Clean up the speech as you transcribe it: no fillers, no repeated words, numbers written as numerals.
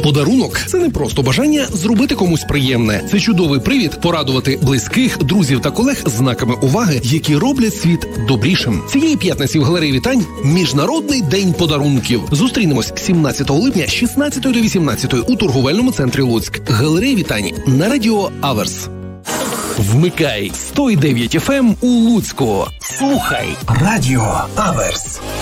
Подарунок – це не просто бажання зробити комусь приємне. Це чудовий привід порадувати близьких, друзів та колег знаками уваги, які роблять світ добрішим. Цієї п'ятниці в галереї вітань Міжнародний день подарунків. Зустрінемось 17 липня з 16 до 18 у торговельному центрі Луцьк. Галерея вітань на радіо Аверс. Вмикай 101,9 FM у Луцьку. Слухай радіо Аверс.